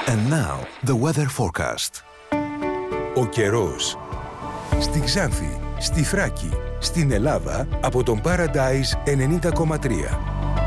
And now, the weather forecast. Ο καιρός. Στη Ξάνθη, στη Θράκη, στην Ελλάδα, από τον Paradise 90,3.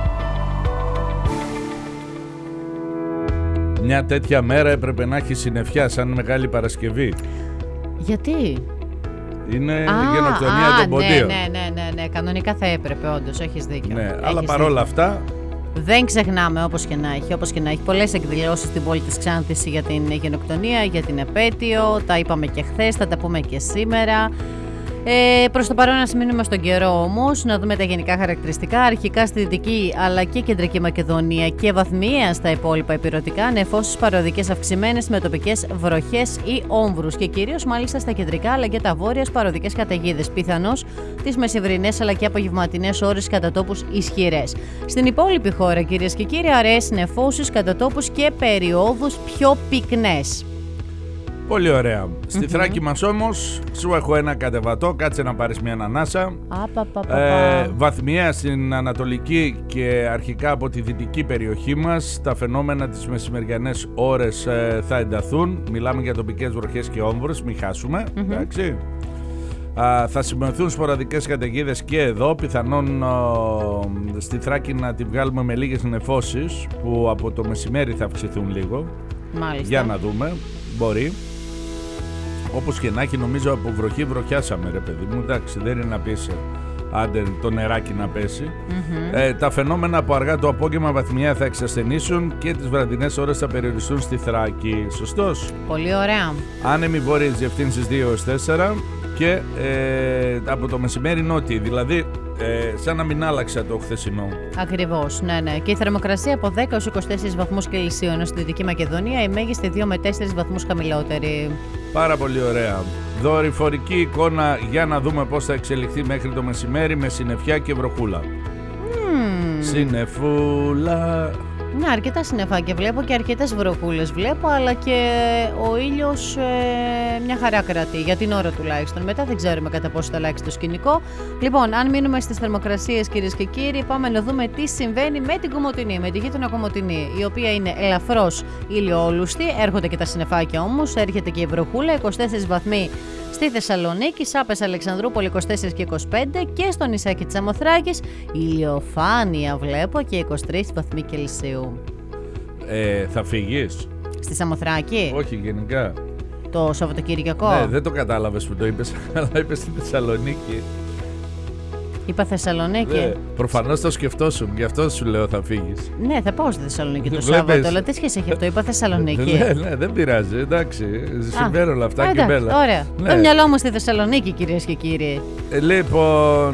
Μια τέτοια μέρα έπρεπε να έχει συννεφιά σαν Μεγάλη Παρασκευή. Γιατί? Είναι γενοκτονία των ποντίων. Ναι. Κανονικά θα έπρεπε, όντως, έχεις δίκιο. Ναι, αλλά παρόλα αυτά. Δεν ξεχνάμε, όπως και να έχει. Πολλές εκδηλώσεις στην πόλη της Ξάνθης για την γενοκτονία, για την επέτειο. Τα είπαμε και χθες, θα τα πούμε και σήμερα. Προς το παρόν να μείνουμε στον καιρό όμως, να δούμε τα γενικά χαρακτηριστικά. Αρχικά στη Δυτική αλλά και Κεντρική Μακεδονία και βαθμιαία στα υπόλοιπα ηπειρωτικά, νεφώσεις παροδικές αυξημένες με τοπικές βροχές ή όμβρους και κυρίως μάλιστα στα κεντρικά αλλά και τα βόρεια παροδικές καταιγίδες. Πιθανώς τις μεσημβρινές αλλά και απογευματινές ώρες κατά τόπους ισχυρές. Στην υπόλοιπη χώρα, κυρίες και κύριοι, αραιές νεφώσεις κατά τόπους και περιόδους πιο πυκνές. Πολύ ωραία. Στη Θράκη μας όμως, σου έχω ένα κατεβατό, κάτσε να πάρεις μια ανάσα. Βαθμιαία στην ανατολική και αρχικά από τη δυτική περιοχή μας, τα φαινόμενα τις μεσημεριανές ώρες θα ενταθούν. Μιλάμε για τοπικές βροχές και όμβρους, μην χάσουμε, εντάξει. Θα σημειωθούν σποραδικές καταιγίδες και εδώ, πιθανόν στη Θράκη να τη βγάλουμε με λίγες νεφώσεις που από το μεσημέρι θα αυξηθούν λίγο. Μάλιστα. Για να δούμε, μπορεί. Όπως και να έχει, νομίζω από βροχή βροχιάσαμε, ρε παιδί μου. Εντάξει, δεν είναι να πεις άντε το νεράκι να πέσει. Τα φαινόμενα από αργά το απόγευμα βαθμιαία θα εξασθενήσουν και τις βραδινές ώρες θα περιοριστούν στη Θράκη. Σωστός? Πολύ ωραία. Άνεμοι βόρειες διευθύνσεις 2-4 και από το μεσημέρι νότιοι, δηλαδή σαν να μην άλλαξε το χθεσινό. Ακριβώς, ναι. Και η θερμοκρασία από 10 έως 24 βαθμούς Κελσίου, ενώ στη Δυτική Μακεδονία η μέγιστη 2 με 4 βαθμούς χαμηλότερη. Πάρα πολύ ωραία. Δορυφορική εικόνα για να δούμε πώς θα εξελιχθεί μέχρι το μεσημέρι με συννεφιά και βροχούλα. Συννεφούλα. Ναι, αρκετά συννεφάκια βλέπω και αρκετές βροχούλες βλέπω, αλλά και ο ήλιος μια χαρά κρατεί, για την ώρα τουλάχιστον. Μετά δεν ξέρουμε κατά πόσο θα αλλάξει το σκηνικό. Λοιπόν, αν μείνουμε στις θερμοκρασίες, κυρίες και κύριοι, πάμε να δούμε τι συμβαίνει με την Κομοτηνή, με τη γείτονα Κομοτηνή, η οποία είναι ελαφρώς ηλιόλουστη. Έρχονται και τα συννεφάκια όμως, έρχεται και η βροχούλα, 24 βαθμοί. Στη Θεσσαλονίκη, Σάπες, Αλεξανδρούπολη 24 και 25 και στο νησάκι της Σαμοθράκης ηλιοφάνεια βλέπω και 23 βαθμοί Κελσίου. Θα φύγεις? Στη Σαμοθράκη? Όχι, γενικά. Το Σαββατοκυριακό? Ναι, δεν το κατάλαβες που το είπες, αλλά είπες στη Θεσσαλονίκη. Είπα Θεσσαλονίκη. Ναι, προφανώς το σκεφτόσουν, γι' αυτό σου λέω θα φύγεις. Ναι, θα πάω στη Θεσσαλονίκη το Σάββατο, αλλά τι σχέση έχει αυτό, είπα Θεσσαλονίκη. Ναι, δεν πειράζει, εντάξει. Συμβαίνουν όλα αυτά και μπέλα. Ωραία. Ναι. Το μυαλό μου στη Θεσσαλονίκη, κυρίες και κύριοι. Λοιπόν,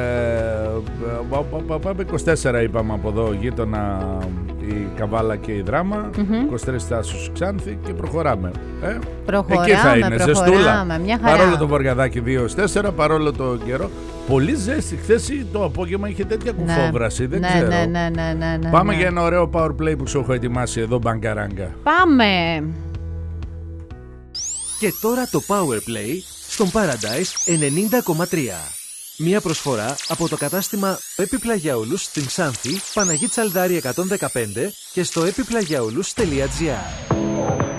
πάμε 24 είπαμε από εδώ, γείτονα η Καβάλα και η Δράμα, 23 Τάσους Ξάνθη και προχωράμε. Προχωράμε, εκεί θα είναι, ζεστούλα. Μια χαρά. Παρόλο το βορειαδάκι 2-4, παρόλο το καιρό. Πολύ ζέστη. Χθες το απόγευμα είχε τέτοια κουφόβραση, δεν ξέρω. Ναι. Πάμε για ένα ωραίο power play που σου έχω ετοιμάσει εδώ, μπαγκαράγκα. Πάμε! Και τώρα το power play στον Paradise 90,3. Μία προσφορά από το κατάστημα Επιπλαγιαούλους στην Ξάνθη, Παναγή Τσαλδάρη 115 και στο epiplagiaoulous.gr.